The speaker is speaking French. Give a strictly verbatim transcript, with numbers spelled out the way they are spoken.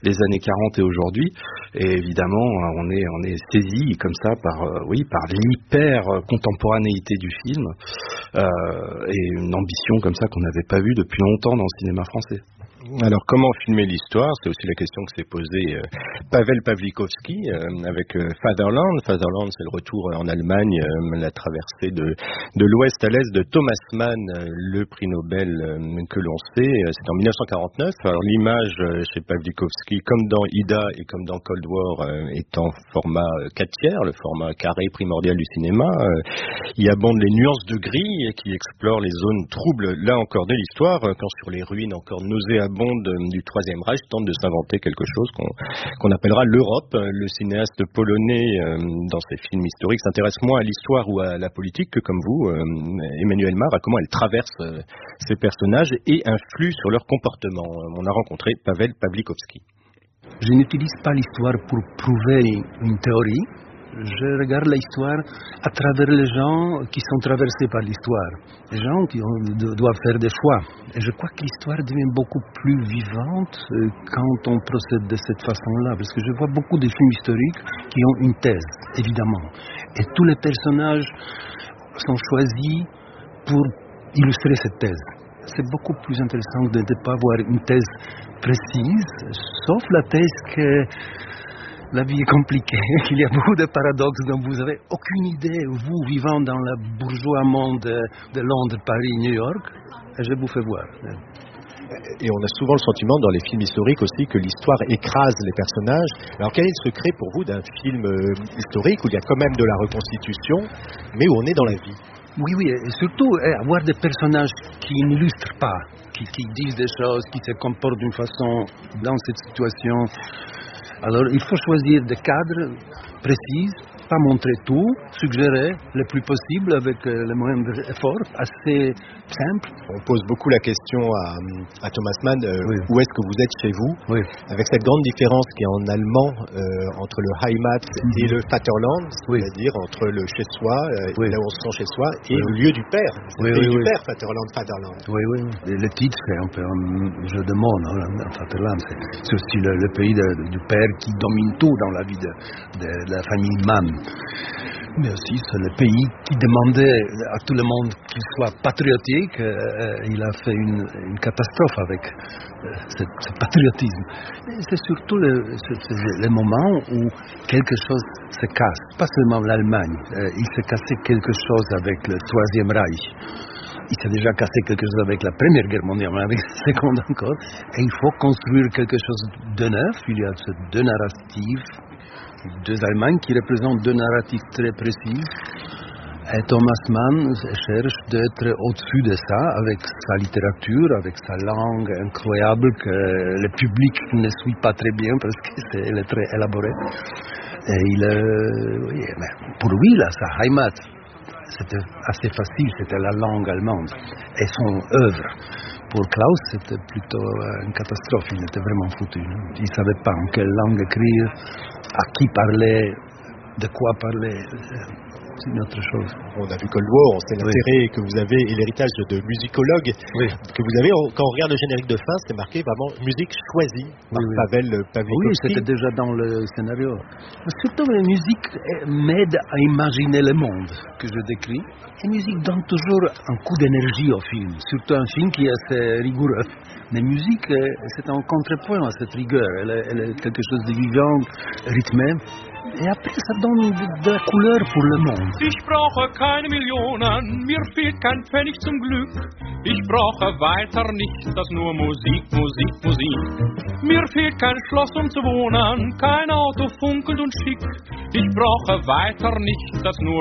les années quarante et aujourd'hui. Et évidemment, on est, on est saisi comme ça par, euh, oui, par l'hyper contemporanéité du film euh, et une ambition comme ça qu'on n'avait pas vue depuis longtemps dans le cinéma français. Alors, comment filmer l'histoire? C'est aussi la question que s'est posée euh, Pavel Pawlikowski euh, avec euh, Fatherland. Fatherland, c'est le retour en Allemagne, euh, la traversée de, de l'ouest à l'est de Thomas Mann, euh, le prix Nobel euh, que l'on sait. Euh, c'est en dix-neuf cent quarante-neuf. Alors, l'image euh, chez Pawlikowski, comme dans Ida et comme dans Cold War, euh, est en format euh, quatre tiers, le format carré primordial du cinéma. Euh, il abonde les nuances de gris et qui explore les zones troubles, là encore, de l'histoire, euh, quand sur les ruines encore nauséabondes du Troisième Reich tente de s'inventer quelque chose qu'on, qu'on appellera l'Europe. Le cinéaste polonais, euh, dans ses films historiques, s'intéresse moins à l'histoire ou à la politique que, comme vous, euh, Emmanuel Mar, à comment elle traverse euh, ces personnages et influe sur leur comportement. On a rencontré Pavel Pawlikowski. Je n'utilise pas l'histoire pour prouver une théorie. Je regarde l'histoire à travers les gens qui sont traversés par l'histoire. Les gens qui ont, doivent faire des choix. Et je crois que l'histoire devient beaucoup plus vivante quand on procède de cette façon-là. Parce que je vois beaucoup de films historiques qui ont une thèse, évidemment. Et tous les personnages sont choisis pour illustrer cette thèse. C'est beaucoup plus intéressant de ne pas avoir une thèse précise, sauf la thèse que la vie est compliquée, qu'il y a beaucoup de paradoxes dont vous n'avez aucune idée, vous vivant dans le bourgeois monde de, de Londres, Paris, New York, et je vous fais voir. Et on a souvent le sentiment dans les films historiques aussi que l'histoire écrase les personnages. Alors quel est le secret pour vous d'un film euh, historique où il y a quand même de la reconstitution, mais où on est dans la vie? Oui, oui, et surtout eh, avoir des personnages qui n'illustrent pas, qui, qui disent des choses, qui se comportent d'une façon dans cette situation. Alors, il faut choisir des cadres précis, pas montrer tout, suggérer le plus possible avec euh, le moyen d'effort, assez simple. On pose beaucoup la question à, à Thomas Mann, euh, oui. Où est-ce que vous êtes chez vous? Oui. Avec cette grande différence qui est en allemand euh, entre le Heimat mm-hmm. et le Vaterland, oui. c'est-à-dire entre le chez-soi, euh, oui. là où on se sent chez soi, et oui. le lieu du père. Oui, le oui, du oui. père, Vaterland, Vaterland. Oui, oui. Et le titre, c'est un peu un jeu de mots, non? Vaterland, c'est, c'est aussi le, le pays de, du père qui domine tout dans la vie de, de, de la famille Mann. Mais aussi, c'est le pays qui demandait à tout le monde qu'il soit patriotique. Euh, il a fait une, une catastrophe avec euh, ce, ce patriotisme. Et c'est surtout le, c'est, c'est le moment où quelque chose se casse. Pas seulement l'Allemagne. Euh, il s'est cassé quelque chose avec le Troisième Reich. Il s'est déjà cassé quelque chose avec la Première Guerre mondiale, mais avec la Seconde encore. Et il faut construire quelque chose de neuf. Il y a ces deux narratifs. Deux Allemagnes qui représentent deux narratifs très précis. Et Thomas Mann cherche d'être au-dessus de ça, avec sa littérature, avec sa langue incroyable que le public ne suit pas très bien parce qu'elle est très élaborée. Et il, euh, oui, pour lui, là, sa Heimat, c'était assez facile, c'était la langue allemande. Et son œuvre. Pour Klaus, c'était plutôt une catastrophe. Il était vraiment foutu. Il ne savait pas en quelle langue écrire, à qui parler, de quoi parler. C'est une autre chose. On a vu Cold War, on sait l'intérêt oui. que vous avez et l'héritage de musicologue oui. que vous avez. Quand on regarde le générique de fin, c'est marqué vraiment musique choisie par oui, oui. Pavel Pawlikowski. Oui, c'était déjà dans le scénario. Mais surtout, la musique m'aide à imaginer le monde que je décris. La musique donne toujours un coup d'énergie au film, surtout un film qui est assez rigoureux. La musique, c'est un contrepoint à cette rigueur. Elle est, elle est quelque chose de vivant, rythmé. Et après, ça donne de, de la couleur pour le monde. Ich brauche keine Millionen, mir fehlt kein Pfennig zum Glück. Ich brauche weiter nichts, das nur Musik, Musik, Musik. Mir fehlt kein Schloss, um zu wohnen, kein Auto funkelt und schick. Ich brauche weiter nichts, das nur